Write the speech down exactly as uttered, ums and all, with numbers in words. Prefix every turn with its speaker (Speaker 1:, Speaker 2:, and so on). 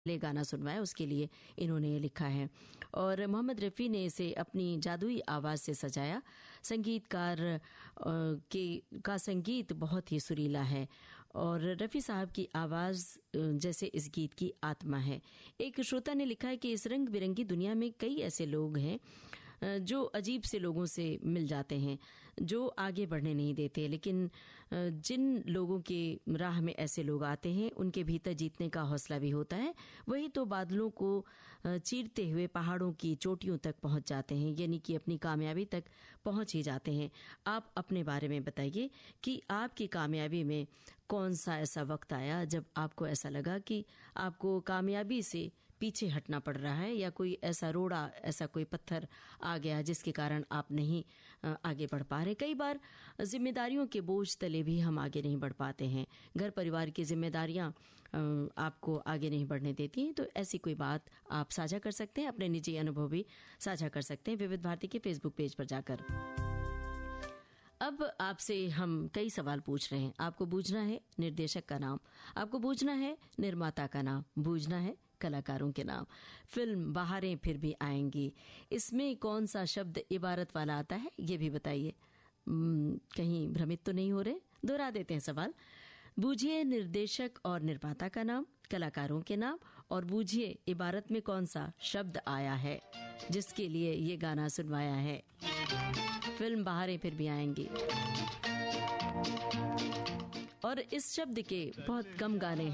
Speaker 1: ले गाना सुनवाया, उसके लिए इन्होंने लिखा है। और मोहम्मद रफ़ी ने इसे अपनी जादुई आवाज़ से सजाया। संगीतकार के का संगीत बहुत ही सुरीला है और रफ़ी साहब की आवाज़ जैसे इस गीत की आत्मा है। एक श्रोता ने लिखा है कि इस रंग बिरंगी दुनिया में कई ऐसे लोग हैं जो अजीब से लोगों से मिल जाते हैं, जो आगे बढ़ने नहीं देते, लेकिन जिन लोगों के राह में ऐसे लोग आते हैं उनके भीतर जीतने का हौसला भी होता है। वही तो बादलों को चीरते हुए पहाड़ों की चोटियों तक पहुंच जाते हैं, यानी कि अपनी कामयाबी तक पहुंच ही जाते हैं। आप अपने बारे में बताइए कि आपकी कामयाबी में कौन सा ऐसा वक्त आया जब आपको ऐसा लगा कि आपको कामयाबी से पीछे हटना पड़ रहा है, या कोई ऐसा रोड़ा, ऐसा कोई पत्थर आ गया जिसके कारण आप नहीं आगे बढ़ पा रहे। कई बार जिम्मेदारियों के बोझ तले भी हम आगे नहीं बढ़ पाते हैं, घर परिवार की जिम्मेदारियां आपको आगे नहीं बढ़ने देती हैं। तो ऐसी कोई बात आप साझा कर सकते हैं, अपने निजी अनुभव भी साझा कर सकते हैं विविध भारती के फेसबुक पेज पर जाकर। अब आपसे हम कई सवाल पूछ रहे हैं। आपको बूझना है निर्देशक का नाम, आपको बूझना है निर्माता का नाम, बूझना है कलाकारों के नाम। फिल्म बहारें फिर भी आएंगी, इसमें कौन सा शब्द इबारत वाला आता है ये भी बताइए। कहीं भ्रमित तो नहीं हो रहे? दोहरा देते हैं सवाल। बूझिए निर्देशक और निर्माता का नाम, कलाकारों के नाम, और बूझिए इबारत में कौन सा शब्द आया है जिसके लिए ये गाना सुनवाया है। फिल्म बहारें फिर भी आएंगी। और इस शब्द के बहुत कम गाने